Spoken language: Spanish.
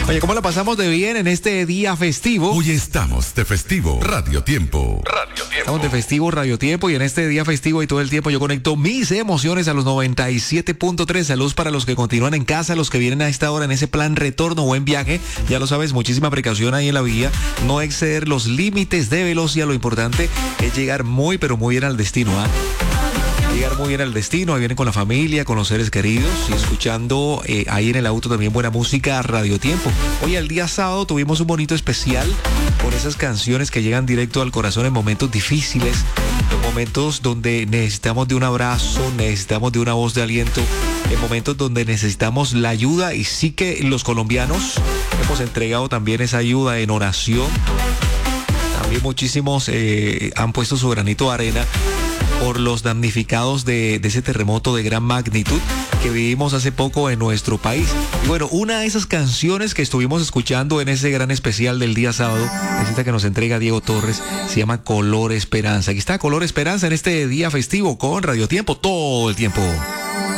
Oye, ¿cómo la pasamos de bien en este día festivo? Hoy estamos de festivo. Radio Tiempo. Estamos de festivo Radio Tiempo y en este día festivo y todo el tiempo yo conecto mis emociones a los 97.3. Saludos para los que continúan en casa, los que vienen a esta hora en ese plan retorno, buen viaje. Ya lo sabes, muchísima precaución ahí en la vía. No exceder los límites de velocidad. Lo importante es llegar muy, pero muy bien al destino, ¿ah? Llegar muy bien al destino, ahí vienen con la familia, con los seres queridos y escuchando ahí en el auto también buena música, Radio Tiempo. Hoy el día sábado tuvimos un bonito especial con esas canciones que llegan directo al corazón en momentos difíciles, en momentos donde necesitamos de un abrazo, necesitamos de una voz de aliento, en momentos donde necesitamos la ayuda y sí que los colombianos hemos entregado también esa ayuda en oración. También muchísimos han puesto su granito de arena por los damnificados de ese terremoto de gran magnitud que vivimos hace poco en nuestro país. Y bueno, una de esas canciones que estuvimos escuchando en ese gran especial del día sábado, es esta que nos entrega Diego Torres, se llama Color Esperanza. Aquí está Color Esperanza en este día festivo con Radio Tiempo todo el tiempo.